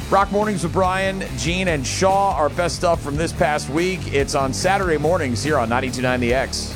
Rock Mornings with Brian, Gene, and Shaw. Our best stuff from this past week. It's on Saturday mornings here on 92.9 The X.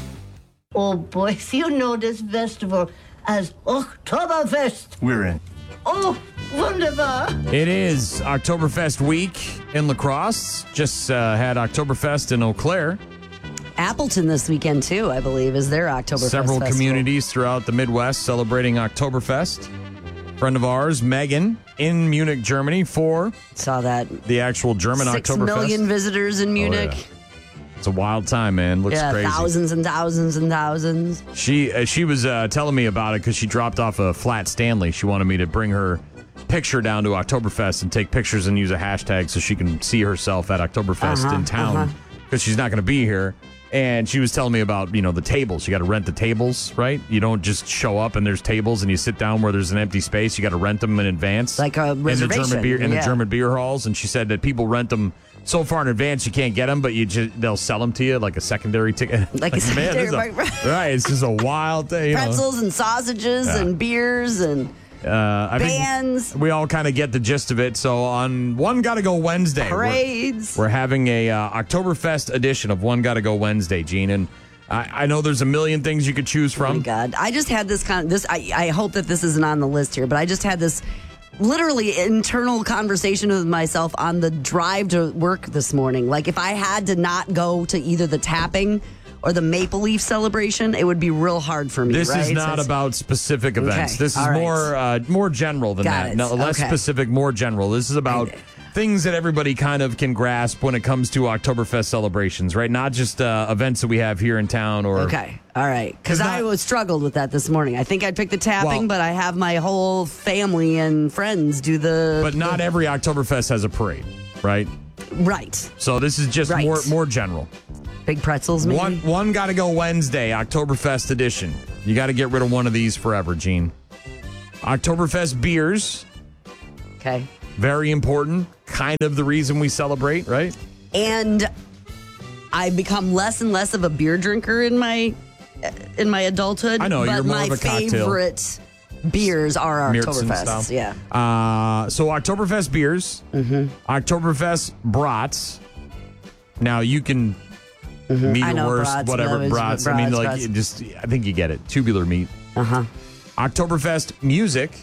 Oh, boys, you know this festival as Oktoberfest. We're in. Oh, wunderbar. It is Oktoberfest week in La Crosse. Just had Oktoberfest in Eau Claire. Appleton this weekend, too, I believe, is their Oktoberfest Several festival. communities throughout the Midwest celebrating Oktoberfest. Friend of ours, Megan, in Munich, Germany, for Saw that. the actual German 6 Oktoberfest. million visitors in Munich. yeah. It's a wild time, man. Looks crazy. Thousands and thousands and thousands. She was telling me about it because she dropped off a flat Stanley. She wanted me to bring her picture down to Oktoberfest and take pictures and use a hashtag so she can see herself at Oktoberfest in town because she's not going to be here. And she was telling me about, the tables. You got to rent the tables, right? You don't just show up and there's tables and you sit down where there's an empty space. You got to rent them in advance. Like a reservation. In the German beer halls. And she said that people rent them so far in advance you can't get them, but they'll sell them to you like a secondary ticket. Like a secondary, right. It's just a wild thing. Pretzels and sausages and beers and I bands. think we all kind of get the gist of it. So on One Gotta Go Wednesday, parades. We're having a Oktoberfest edition of One Gotta Go Wednesday, Gene. And I know there's a million things you could choose from. Oh my God. I just had this I hope that this isn't on the list here, but I just had this literally internal conversation with myself on the drive to work this morning. Like, if I had to not go to either the tapping or the Maple Leaf celebration, it would be real hard for me. This is not about specific events. Okay, This is more general than Got that. it. No, less Okay. specific, more general. This is about things that everybody kind of can grasp when it comes to Oktoberfest celebrations, right? Not just events that we have here in town or... Okay. All right. Because I struggled with that this morning. I think I'd pick the tapping, Well, but I have my whole family and friends do the... But not every Oktoberfest has a parade, right? Right. So this is just Right. more general. Big pretzels, maybe? One Gotta Go Wednesday, Oktoberfest edition. You got to get rid of one of these forever, Gene. Oktoberfest beers. Okay. Very important. Kind of the reason we celebrate, right? And I've become less and less of a beer drinker in my adulthood. I know, but you're more my of a cocktail. favorite beers are our Märzen Oktoberfest. style. Yeah. So Oktoberfest beers, Oktoberfest brats. Now you can meat I or know worse, brats, whatever but brats. I mean, brats. I think you get it. Tubular meat. Uh-huh. Oktoberfest music.